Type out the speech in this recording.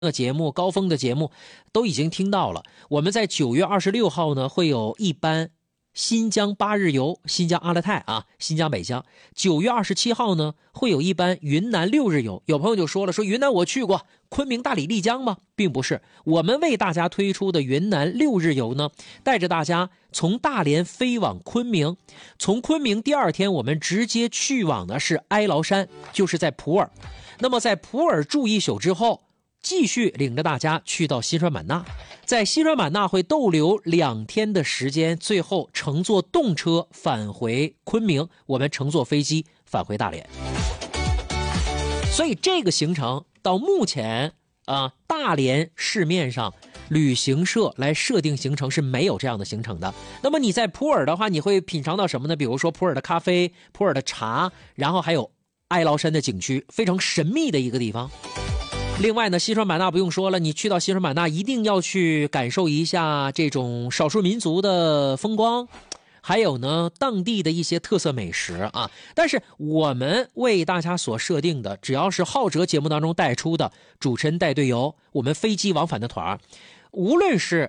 的节目、高峰的节目都已经听到了。我们在9月26号呢，会有一班新疆8日游，新疆阿勒泰啊，新疆北疆。9月27号呢，会有一班云南6日游。有朋友就说了，说云南我去过，昆明、大理、丽江吗？并不是，我们为大家推出的云南6日游呢，带着大家从大连飞往昆明，从昆明第2天我们直接去往的是哀牢山，就是在普洱。那么在普洱住1宿之后，继续领着大家去到西双版纳，在西双版纳会逗留2天的时间，最后乘坐动车返回昆明，我们乘坐飞机返回大连。所以这个行程到目前大连市面上旅行社来设定行程是没有这样的行程的。那么你在普洱的话，你会品尝到什么呢？比如说普洱的咖啡、普洱的茶，然后还有哀牢山的景区，非常神秘的一个地方。另外呢，西双版纳不用说了，你去到西双版纳一定要去感受一下这种少数民族的风光，还有呢当地的一些特色美食啊。但是我们为大家所设定的，只要是浩哲节目当中带出的主持人带队游，我们飞机往返的团，无论是